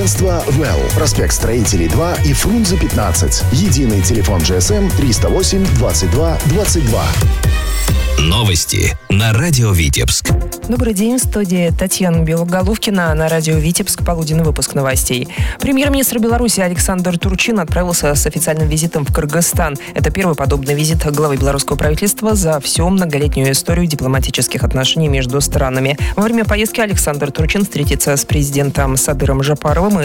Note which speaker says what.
Speaker 1: Агентство «Well». Проспект Строителей 2 и Фрунзе 15. Единый телефон GSM 308 22 22.
Speaker 2: Новости на радио Витебск.
Speaker 3: Добрый день, в студии Татьяна Белоголовкина. На радио Витебск полуденный выпуск новостей. Премьер-министр Беларуси Александр Турчин отправился с официальным визитом в Кыргызстан. Это первый подобный визит главы белорусского правительства за всю многолетнюю историю дипломатических отношений между странами. Во время поездки Александр Турчин встретится с президентом Садыром Жапаровым и